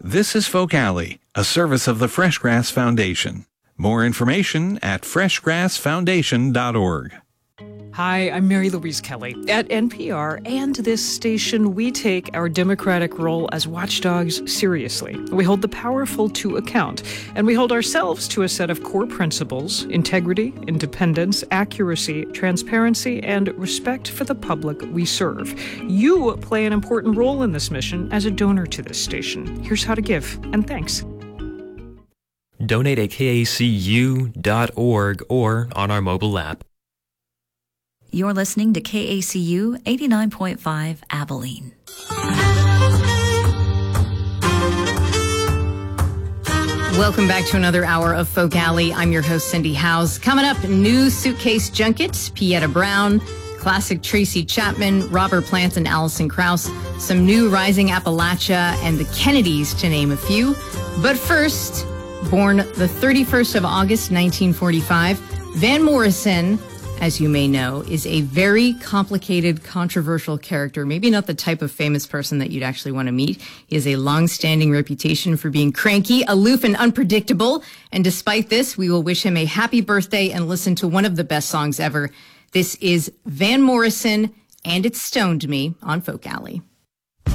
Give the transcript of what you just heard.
This is Folk Alley, a service of the Freshgrass Foundation. More information at freshgrassfoundation.org. Hi, I'm Mary Louise Kelly. At NPR and this station, we take our democratic role as watchdogs seriously. We hold the powerful to account, and we hold ourselves to a set of core principles: integrity, independence, accuracy, transparency, and respect for the public we serve. You play an important role in this mission as a donor to this station. Here's how to give, and thanks. Donate at kacu.org or on our mobile app. You're listening to KACU 89.5 Abilene. Welcome back to another hour of Folk Alley. I'm your host, Cindy Howes. Coming up, new Suitcase Junket, Pieta Brown, classic Tracy Chapman, Robert Plant, and Alison Krauss, some new Rising Appalachia, and the Kennedys, to name a few. But first, born the 31st of August, 1945, Van Morrison, as you may know, is a very complicated, controversial character. Maybe not the type of famous person that you'd actually want to meet. He has a long-standing reputation for being cranky, aloof, and unpredictable. And despite this, we will wish him a happy birthday and listen to one of the best songs ever. This is Van Morrison, and It Stoned Me on Folk Alley.